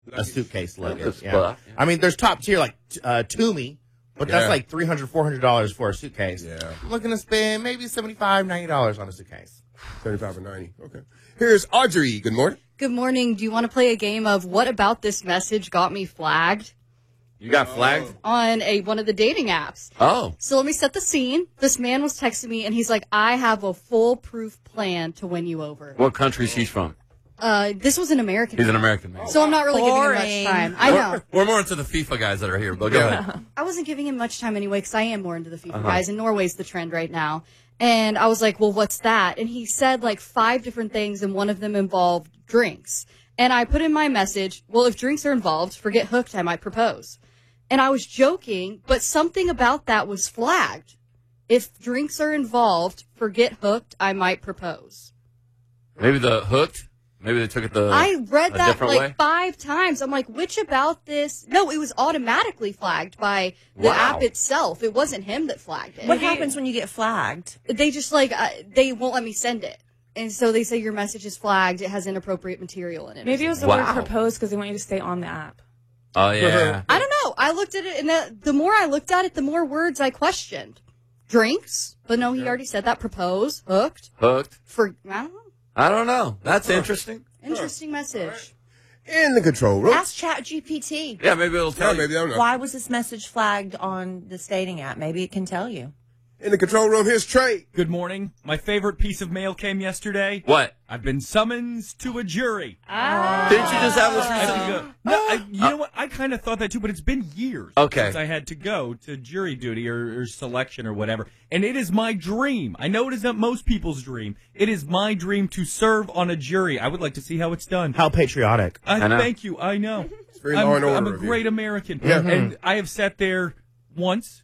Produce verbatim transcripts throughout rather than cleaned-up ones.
a suitcase luggage. That's Yeah. buck. I mean, there's top tier like uh, Toomey, but Yeah. that's like three hundred dollars, four hundred dollars for a suitcase. Yeah. I'm looking to spend maybe seventy-five dollars, ninety dollars on a suitcase. seventy-five or ninety. Okay. Here's Audrey. Good morning. Good morning. Do you want to play a game of what about this message got me flagged You got flagged? on a one of the dating apps? Oh. So let me set the scene. This man was texting me, and he's like, I have a foolproof plan to win you over. What country is he from? Uh, this was an American. He's an man. American man. So I'm not really Boring. giving him much time. I know. We're, we're more into the FIFA guys that are here, but go Yeah. ahead. I wasn't giving him much time anyway because I am more into the FIFA Uh-huh. guys, and Norway's the trend right now. And I was like, well, what's that? And he said like five different things, and one of them involved drinks. And I put in my message, well, if drinks are involved, forget hooked, I might propose. And I was joking, but something about that was flagged. If drinks are involved, forget hooked, I might propose. Maybe the hooked? Maybe they took it the I read a that different like way? five times. I'm like, which about this? No, it was automatically flagged by the Wow. app itself. It wasn't him that flagged it. What happens when you get flagged? They just like, uh, they won't let me send it. And so they say your message is flagged. It has inappropriate material in it. Maybe it was the Wow. word propose because they want you to stay on the app. Oh, yeah. I don't know. I looked at it, and the, the more I looked at it, the more words I questioned. Drinks, but no, he already said that. Propose, hooked, Hooked? for, I don't know. I don't know. That's interesting. Interesting message. In the control room. Ask Chat G P T. Yeah, maybe it'll Yeah, tell you. maybe, I don't know. Why was this message flagged on the dating app? Maybe it can tell you. In the control room, here's Trey. Good morning. My favorite piece of mail came yesterday. What? I've been summoned to a jury. Didn't you just have this I had to recently? go- No, I, you know what? I kind of thought that too, but it's been years Okay. since I had to go to jury duty or, or selection or whatever. And it is my dream. I know it is not most people's dream. It is my dream to serve on a jury. I would like to see how it's done. How patriotic. I, I know. Thank you. I know. very I'm, law and order I'm a of you. great American. Yeah. And I have sat there once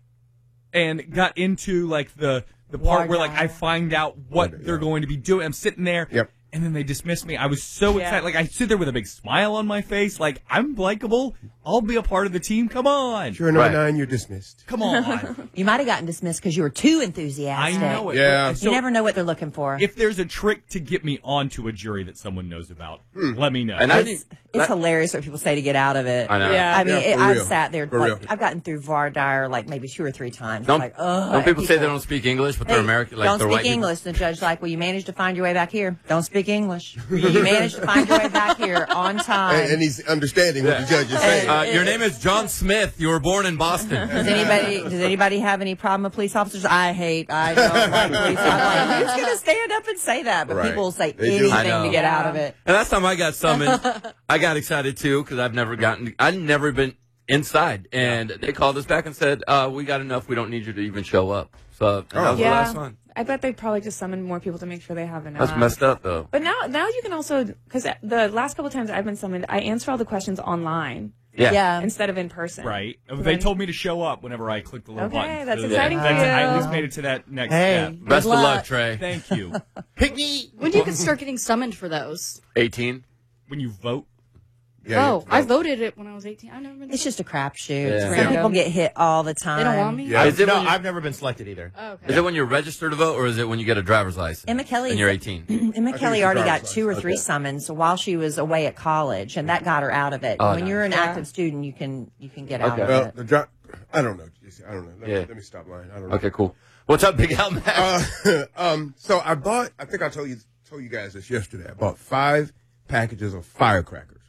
and got into like the the part where like I find out what Right, they're yeah. going to be doing. I'm sitting there. Yep. And then they dismiss me. I was so Yeah. excited. Like, I sit there with a big smile on my face. Like, I'm likable. I'll be a part of the team. Come on. You're number Right. nine, you're dismissed. Come on. You might have gotten dismissed because you were too I enthusiastic. know it. Yeah. but- You so never know what they're looking for. if there's a trick to get me onto a jury that someone knows about, let me know. And I it's it's hilarious what people say to get out of it. I know. Yeah. I mean, Yeah, it, for I've real. sat there. For Like, real. I've gotten through Vardire like maybe two or three times. Don't, like, ugh. don't people and say they don't speak English, but they're Hey, American? Like don't they're speak white people? English. The judge's like, well, you managed to find your way back here. Don't speak English. You managed to find your way back here on time. And, and he's understanding what the judge is saying. Uh, your name is John Smith. You were born in Boston. Does anybody does anybody have any problem with police officers? I hate, I don't like police officers. I'm like, who's going to stand up and say that? But Right. people will say They do. I anything know. to get out of it. And last time I got summoned, I got excited too because I've never gotten, I've never been inside. And they called us back and said, uh, we got enough. We don't need you to even show up. So that was the yeah. last one. I bet they probably just summoned more people to make sure they have enough. That's messed up though. But now, now you can also, because the last couple times I've been summoned, I answer all the questions online Yeah. Yeah. instead of in person. Right. So They then- told me to show up whenever I clicked the little Okay, button. that's So exciting for that's- I you. at least made it to that next Hey. step. Best Good of luck, luck. Trey. Thank you. Pick me. When do you can start getting summoned for those? eighteen. When you vote, Yeah, oh, yeah. I voted it when I was eighteen. I've never been. It's just a crapshoot. Yeah. Some people get hit all the time. They don't want me. Yeah. I've, Is it no, when you- I've never been selected either. Oh, okay. Is it when you're registered to vote or is it when you get a driver's license? Emma Kelly. And you're eighteen. Emma it's Kelly the already got driver's two or license. three Okay. summons while she was away at college, and that got her out of it. Oh, when nice. you're an Yeah. active student, you can you can get out Okay. of Well, it. the dri- I don't know. I don't know. Let, Yeah. me, let me stop lying. I don't know. Okay, cool. What's up, Big Al Mac? Uh, um, so I bought, I think I told you, told you guys this yesterday. I bought five packages of firecrackers.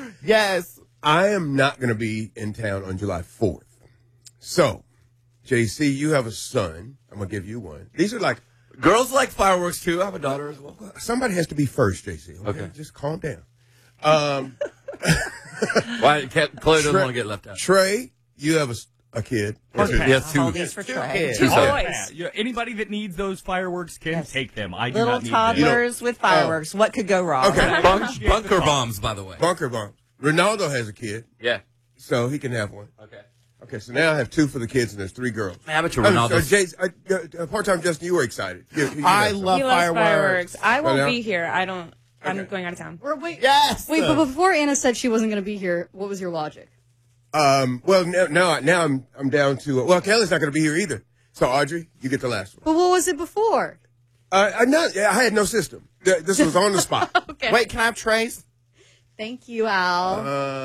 Yes. I am not going to be in town on July fourth. So, J C, you have a son. I'm going to give you one. These are like, Girls like fireworks too. I have a daughter as well. somebody has to be first, J C. Okay. Okay. Just calm down. Um, Why? Can't, Chloe doesn't Trey- want to get left out. Trey, you have a, s- a kid. Hard Two. pass. Yes, All two. these for Two Trey. kids. Two Boys. sons. Yeah, you know, anybody that needs those fireworks can Yes. take them. I do Little not need them. toddlers with fireworks. what could go wrong? Okay. Bunk, bunker bombs, by the way. Bunker bomb. Ronaldo has a kid, Yeah. so he can have one. Okay. Okay, so now I have two for the kids, and there's three girls. Man, I bet you Um, Ronaldo. so Jay, uh, uh, part-time Justin, you were excited. You- you I know, so- love He loves fireworks. fireworks. I won't Right now? be here. I don't. I'm Okay. going out of town. Or wait, Yes. wait, but before Anna said she wasn't going to be here, what was your logic? Um, well, now, now, now I'm I'm down to uh, well, Kelly's not going to be here either. So Audrey, you get the last one. But what was it before? Uh, I not, I had no system. Th- This was on the spot. Okay. Wait, can I have Trey's? Thank you, Al. Uh,